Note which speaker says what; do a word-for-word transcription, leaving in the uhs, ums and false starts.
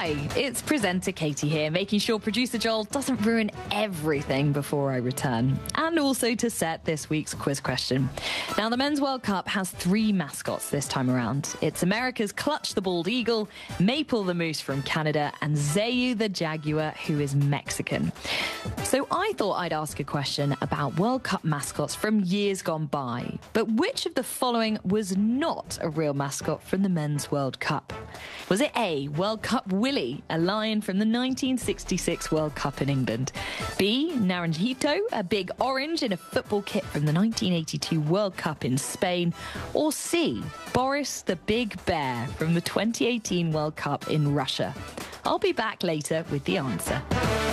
Speaker 1: Hi, it's presenter Katie here, making sure producer Joel doesn't ruin everything before I return. And also to set this week's quiz question. Now, the Men's World Cup has three mascots this time around. It's America's Clutch the Bald Eagle, Maple the Moose from Canada, and Zayu the Jaguar, who is Mexican. So I thought I'd ask a question about World Cup mascots from years gone by. But which of the following was not a real mascot from the Men's World Cup? Was it A, World Cup Willie, a lion from the nineteen sixty-six World Cup in England? B, Naranjito, a big orange in a football kit from the nineteen eighty-two World Cup in Spain? Or C, Boris the Big Bear from the twenty eighteen World Cup in Russia? I'll be back later with the answer.